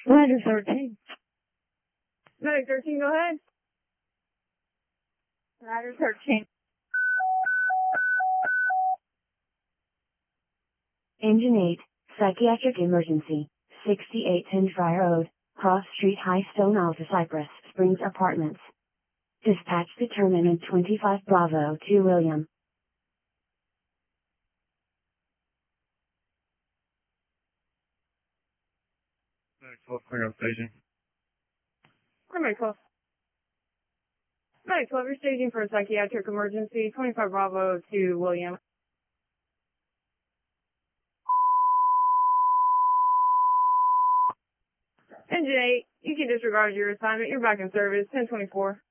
Ladder 13. Medic 13, go ahead. Ladder 13. Engine 8, psychiatric emergency, 6810 Friar Road, Cross Street, High Stone, Alta Cypress Springs Apartments. Dispatch determinant 25 Bravo 2 William. Medic 12, clear out staging. Medic 12. Medic 12, you're staging for a psychiatric emergency, 25 Bravo to William. Engine 8, you can disregard your assignment. You're back in service, 1024.